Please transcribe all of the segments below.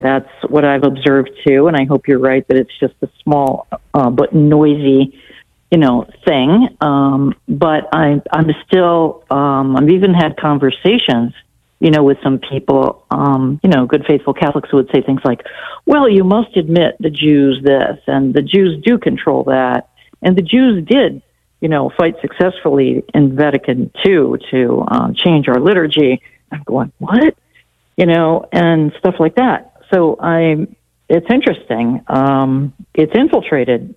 That's what I've observed too, and I hope you're right that it's just a small but noisy, thing. But I'm still, I've even had conversations, with some people, good faithful Catholics who would say things like, well, you must admit the Jews this, and the Jews do control that, and the Jews did, fight successfully in Vatican II to change our liturgy. I'm going, what? And stuff like that. So it's interesting. It's infiltrated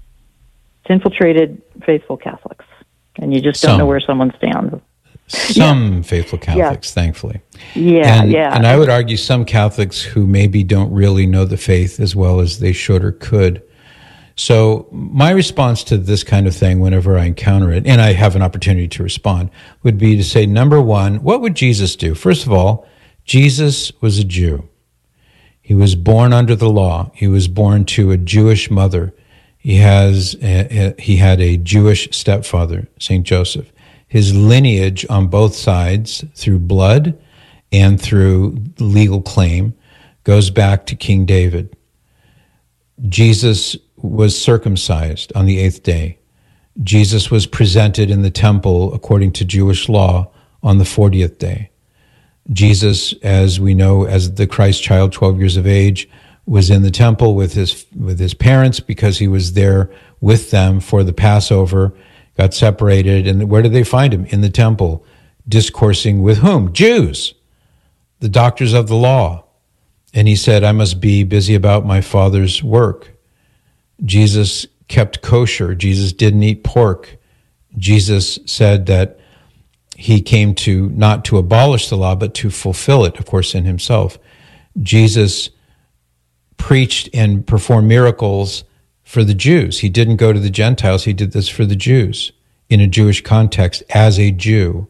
faithful Catholics, and you just don't know where someone stands. Some faithful Catholics, thankfully. Yeah, And I would argue some Catholics who maybe don't really know the faith as well as they should or could. So my response to this kind of thing whenever I encounter it, and I have an opportunity to respond, would be to say, number one, what would Jesus do? First of all, Jesus was a Jew. He was born under the law. He was born to a Jewish mother. He had a Jewish stepfather, St. Joseph. His lineage on both sides, through blood and through legal claim, goes back to King David. Jesus was circumcised on the 8th day. Jesus was presented in the temple according to Jewish law on the 40th day. Jesus, as we know, as the Christ child, 12 years of age, was in the temple with his parents because he was there with them for the Passover, got separated, and where did they find him? In the temple, discoursing with whom? Jews, the doctors of the law. And he said, I must be busy about my Father's work. Jesus kept kosher. Jesus didn't eat pork. Jesus said that he came to not to abolish the law, but to fulfill it, of course, in himself. Jesus preached and performed miracles for the Jews. He didn't go to the Gentiles. He did this for the Jews in a Jewish context as a Jew.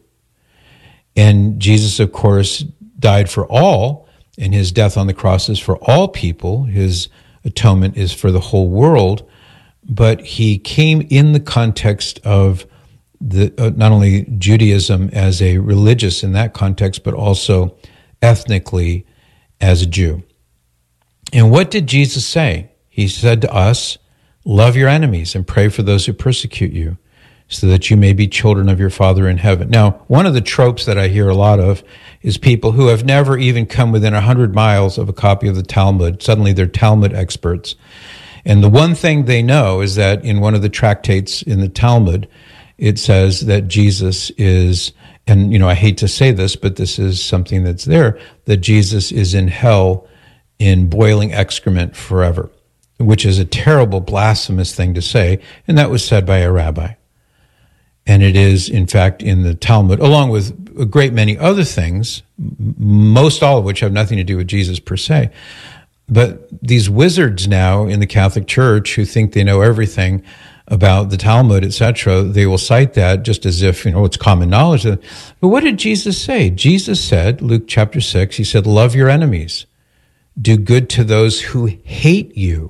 And Jesus, of course, died for all, and his death on the cross is for all people. His atonement is for the whole world. But he came in the context of not only Judaism as a religious in that context, but also ethnically as a Jew. And what did Jesus say? He said to us, love your enemies and pray for those who persecute you, so that you may be children of your Father in heaven. Now, one of the tropes that I hear a lot of is people who have never even come within 100 miles of a copy of the Talmud. Suddenly they're Talmud experts. And the one thing they know is that in one of the tractates in the Talmud, it says that Jesus is, and I hate to say this, but this is something that's there, that Jesus is in hell in boiling excrement forever, which is a terrible, blasphemous thing to say, and that was said by a rabbi. And it is, in fact, in the Talmud, along with a great many other things, most all of which have nothing to do with Jesus per se. But these wizards now in the Catholic Church who think they know everything about the Talmud, etc., they will cite that just as if, it's common knowledge. But what did Jesus say? Jesus said, Luke chapter 6, he said, love your enemies. Do good to those who hate you.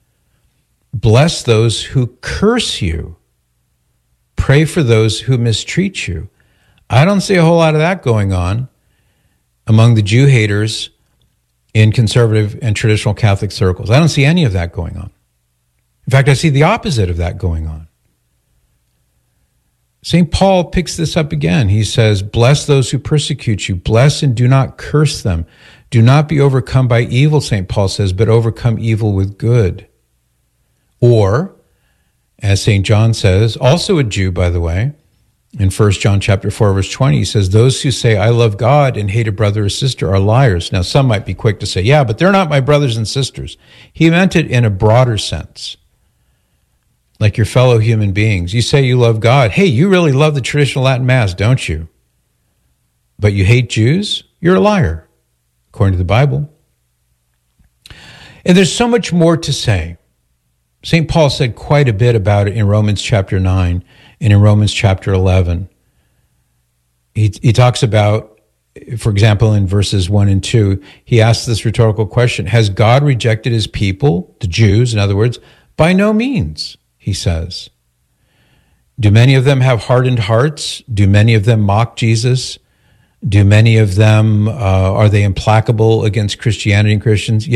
Bless those who curse you. Pray for those who mistreat you. I don't see a whole lot of that going on among the Jew haters in conservative and traditional Catholic circles. I don't see any of that going on. In fact, I see the opposite of that going on. St. Paul picks this up again. He says, bless those who persecute you. Bless and do not curse them. Do not be overcome by evil, St. Paul says, but overcome evil with good. Or, as St. John says, also a Jew, by the way, in 1 John chapter 4, verse 20, he says, those who say, I love God and hate a brother or sister are liars. Now, some might be quick to say, yeah, but they're not my brothers and sisters. He meant it in a broader sense. Like your fellow human beings. You say you love God. Hey, you really love the traditional Latin Mass, don't you? But you hate Jews? You're a liar, according to the Bible. And there's so much more to say. St. Paul said quite a bit about it in Romans chapter 9 and in Romans chapter 11. He talks about, for example, in verses 1 and 2, he asks this rhetorical question, has God rejected his people, the Jews, in other words? By no means, he says. Do many of them have hardened hearts? Do many of them mock Jesus? Do many of them, are they implacable against Christianity and Christians?